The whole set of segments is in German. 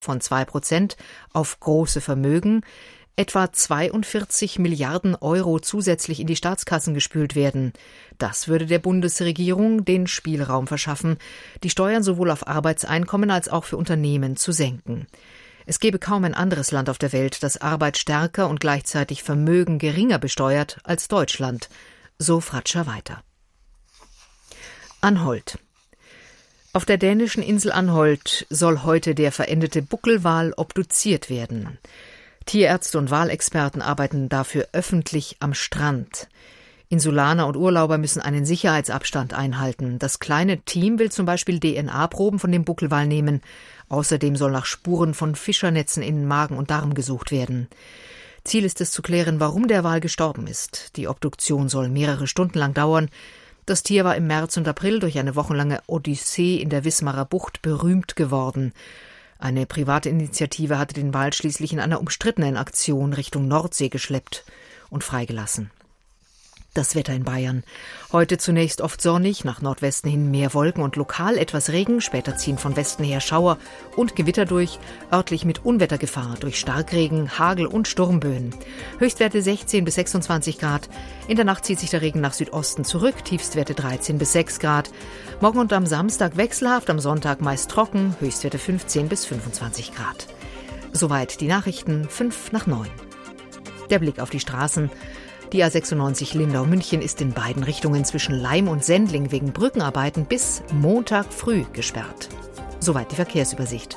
von 2% auf große Vermögen etwa 42 Milliarden Euro zusätzlich in die Staatskassen gespült werden. Das würde der Bundesregierung den Spielraum verschaffen, die Steuern sowohl auf Arbeitseinkommen als auch für Unternehmen zu senken. Es gäbe kaum ein anderes Land auf der Welt, das Arbeit stärker und gleichzeitig Vermögen geringer besteuert als Deutschland. So Fratscher weiter. Anholt. Auf der dänischen Insel Anholt soll heute der verendete Buckelwal obduziert werden. Tierärzte und Walexperten arbeiten dafür öffentlich am Strand. Insulaner und Urlauber müssen einen Sicherheitsabstand einhalten. Das kleine Team will zum Beispiel DNA-Proben von dem Buckelwal nehmen. Außerdem soll nach Spuren von Fischernetzen in Magen und Darm gesucht werden. Ziel ist es zu klären, warum der Wal gestorben ist. Die Obduktion soll mehrere Stunden lang dauern. Das Tier war im März und April durch eine wochenlange Odyssee in der Wismarer Bucht berühmt geworden. Eine private Initiative hatte den Wal schließlich in einer umstrittenen Aktion Richtung Nordsee geschleppt und freigelassen. Das Wetter in Bayern. Heute zunächst oft sonnig, nach Nordwesten hin mehr Wolken und lokal etwas Regen. Später ziehen von Westen her Schauer und Gewitter durch, örtlich mit Unwettergefahr durch Starkregen, Hagel und Sturmböen. Höchstwerte 16 bis 26 Grad. In der Nacht zieht sich der Regen nach Südosten zurück, Tiefstwerte 13 bis 6 Grad. Morgen und am Samstag wechselhaft, am Sonntag meist trocken, Höchstwerte 15 bis 25 Grad. Soweit die Nachrichten, 5:09. Der Blick auf die Straßen. Die A96 Lindau-München ist in beiden Richtungen zwischen Laim und Sendling wegen Brückenarbeiten bis Montag früh gesperrt. Soweit die Verkehrsübersicht.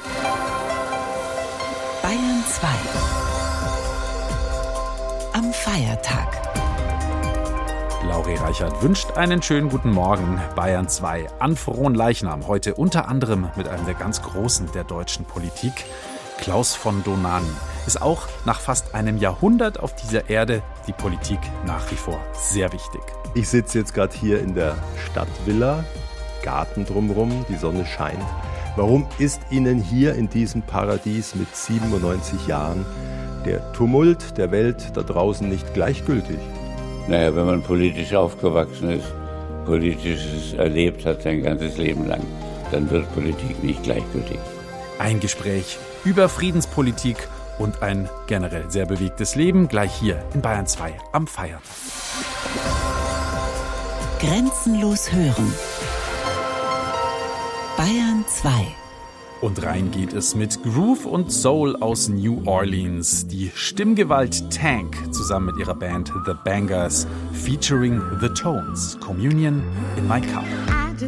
Bayern 2. Am Feiertag. Lauri Reichert wünscht einen schönen guten Morgen. Bayern 2 an Fronleichnam. Heute unter anderem mit einem der ganz Großen der deutschen Politik. Klaus von Dohnanyi ist auch nach fast einem Jahrhundert auf dieser Erde die Politik nach wie vor sehr wichtig. Ich sitze jetzt gerade hier in der Stadtvilla, Garten drumherum, die Sonne scheint. Warum ist Ihnen hier in diesem Paradies mit 97 Jahren der Tumult der Welt da draußen nicht gleichgültig? Naja, wenn man politisch aufgewachsen ist, Politisches erlebt hat sein ganzes Leben lang, dann wird Politik nicht gleichgültig. Ein Gespräch über Friedenspolitik und ein generell sehr bewegtes Leben gleich hier in Bayern 2 am Feiertag. Grenzenlos hören. Bayern 2. Und rein geht es mit Groove und Soul aus New Orleans. Die Stimmgewalt Tank zusammen mit ihrer Band The Bangers featuring The Tones. Communion in My Cup.